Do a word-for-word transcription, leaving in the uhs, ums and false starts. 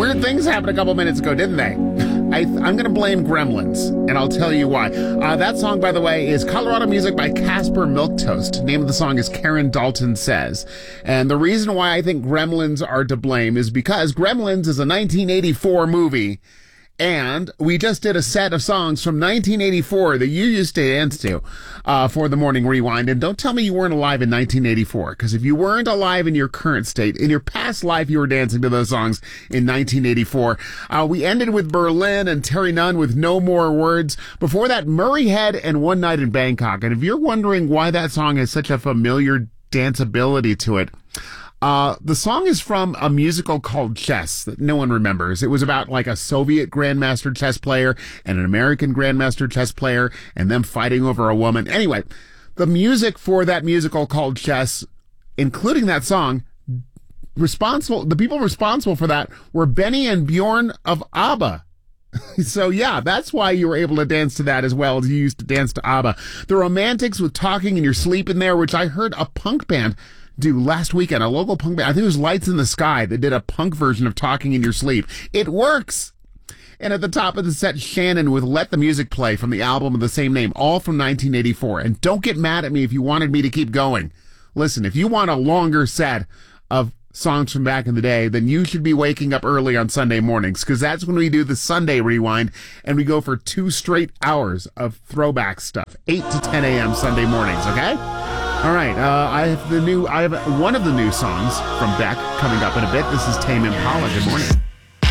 Weird things happened a couple minutes ago, didn't they? I, I'm going to blame Gremlins, and I'll tell you why. Uh, that song, by the way, is Colorado Music by Casper Milquetoast. Name of the song is Karen Dalton Says. And the reason why I think Gremlins are to blame is because Gremlins is a nineteen eighty-four movie, and we just did a set of songs from nineteen eighty-four that you used to dance to uh, for the Morning Rewind. And don't tell me you weren't alive in nineteen eighty-four, because if you weren't alive in your current state, in your past life, you were dancing to those songs in nineteen eighty-four. Uh, we ended with Berlin and Terry Nunn with No More Words. Before that, Murray Head and One Night in Bangkok. And if you're wondering why that song has such a familiar danceability to it, Uh, the song is from a musical called Chess that no one remembers. It was about like a Soviet grandmaster chess player and an American grandmaster chess player and them fighting over a woman. Anyway, the music for that musical called Chess, including that song, responsible, the people responsible for that were Benny and Bjorn of ABBA. So yeah, that's why you were able to dance to that as well as you used to dance to ABBA. The Romantics with Talking in Your Sleep in there, which I heard a punk band do last weekend, a local punk band. I think it was Lights in the Sky that did a punk version of Talking in Your Sleep. It works. And at the top of the set, Shannon with Let the Music Play from the album of the same name, all from nineteen eighty-four. And don't get mad at me if you wanted me to keep going. Listen, if you want a longer set of songs from back in the day, then you should be waking up early on Sunday mornings, because that's when we do the Sunday Rewind, and we go for two straight hours of throwback stuff, eight to ten a.m. Sunday mornings, okay? All right, uh, I have the new, I have one of the new songs from Beck coming up in a bit. This is Tame Impala. Good morning.